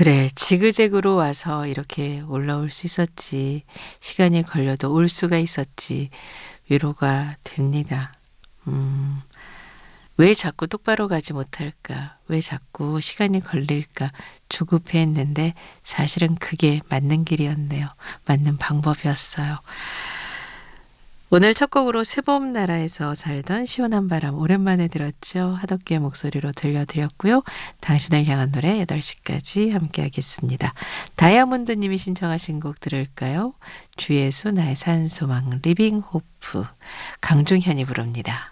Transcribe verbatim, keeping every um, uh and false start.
그래, 지그재그로 와서 이렇게 올라올 수 있었지. 시간이 걸려도 올 수가 있었지. 위로가 됩니다. 음. 왜 자꾸 똑바로 가지 못할까? 왜 자꾸 시간이 걸릴까? 조급해했는데 사실은 그게 맞는 길이었네요. 맞는 방법이었어요. 오늘 첫 곡으로 새봄나라에서 살던 시원한 바람 오랜만에 들었죠. 하덕기의 목소리로 들려드렸고요. 당신을 향한 노래 여덟 시까지 함께하겠습니다. 다이아몬드 님이 신청하신 곡 들을까요? 주예수 나의 산소망 리빙 호프 강중현이 부릅니다.